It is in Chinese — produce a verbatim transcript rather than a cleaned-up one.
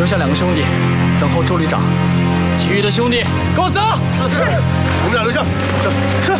留下两个兄弟等候周旅长，其余的兄弟跟我走。 是是，我们俩留下。是是。